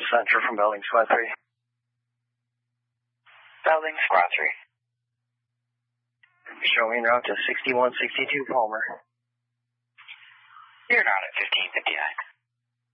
Center from Belding Squad 3. Belding Squad 3. Show me en route to 6162 Palmer. You're not at 1559.